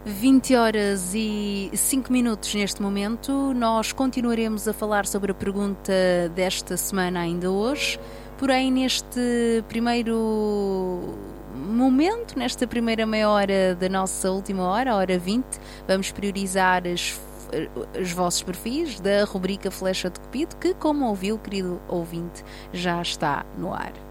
20 horas e 5 minutos neste momento. Nós continuaremos a falar sobre a pergunta desta semana ainda hoje. Porém, neste primeiro momento, nesta primeira meia hora da nossa última hora, a hora 20, vamos priorizar os vossos perfis da rubrica Flecha de Cupido, que, como ouviu, querido ouvinte, já está no ar.